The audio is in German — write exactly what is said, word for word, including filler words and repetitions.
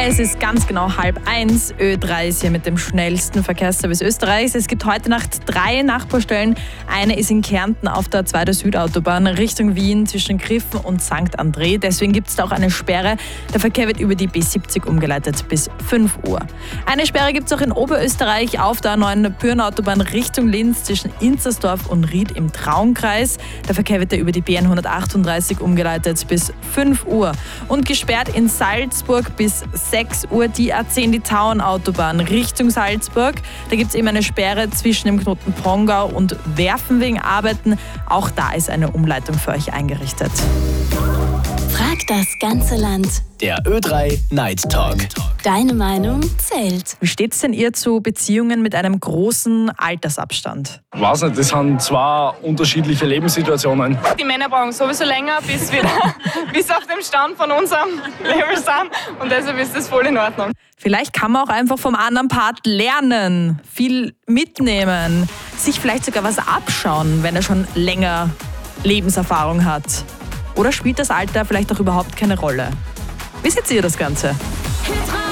Es ist ganz genau halb eins. Ö drei ist hier mit dem schnellsten Verkehrsservice Österreichs. Es gibt heute Nacht drei Nachbarstellen. Eine ist in Kärnten auf der zweiten Südautobahn Richtung Wien zwischen Griffen und Sankt André. Deswegen gibt es da auch eine Sperre. Der Verkehr wird über die B siebzig umgeleitet bis fünf Uhr. Eine Sperre gibt es auch in Oberösterreich auf der neuen Pyrnenautobahn Richtung Linz zwischen Inzersdorf und Ried im Traunkreis. Der Verkehr wird da über die B hundertachtunddreißig umgeleitet bis fünf Uhr. Und gesperrt in Salzburg bis sechs Uhr die A zehn, die Tauernautobahn Richtung Salzburg. Da gibt es eben eine Sperre zwischen dem Knoten Pongau und Werfen wegen Arbeiten. Auch da ist eine Umleitung für euch eingerichtet. Frag das ganze Land. Der Ö drei Night Talk. Deine Meinung zählt. Wie steht es denn ihr zu Beziehungen mit einem großen Altersabstand? Ich weiß nicht, das sind zwei unterschiedliche Lebenssituationen. Die Männer brauchen sowieso länger, bis wir bis auf dem Stand von unserem Level sind. Und deshalb ist das voll in Ordnung. Vielleicht kann man auch einfach vom anderen Part lernen, viel mitnehmen, sich vielleicht sogar was abschauen, wenn er schon länger Lebenserfahrung hat. Oder spielt das Alter vielleicht auch überhaupt keine Rolle? Wie seht ihr das Ganze?